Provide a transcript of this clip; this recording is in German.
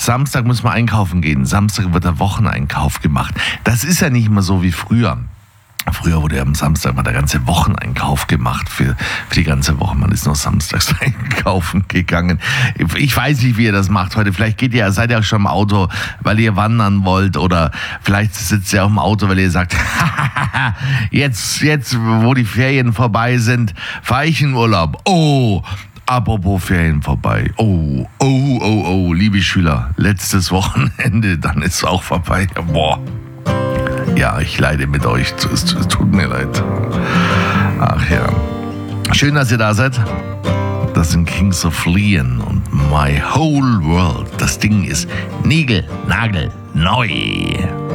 Samstag muss man einkaufen gehen. Samstag wird der Wocheneinkauf gemacht. Das ist ja nicht mehr so wie früher. Früher wurde ja am Samstag mal der ganze Wocheneinkauf gemacht für die ganze Woche. Man ist nur samstags einkaufen gegangen. Ich weiß nicht, wie ihr das macht heute. Vielleicht seid ihr auch schon im Auto, weil ihr wandern wollt, oder vielleicht sitzt ihr auch im Auto, weil ihr sagt, jetzt, wo die Ferien vorbei sind, fahre ich in Urlaub. Oh, apropos Ferien vorbei. Oh, liebe Schüler, letztes Wochenende, dann ist es auch vorbei. Boah. Ja, ich leide mit euch. Es tut mir leid. Ach ja. Schön, dass ihr da seid. Das sind Kings of Leon und My Whole World. Das Ding ist niegelnagelneu.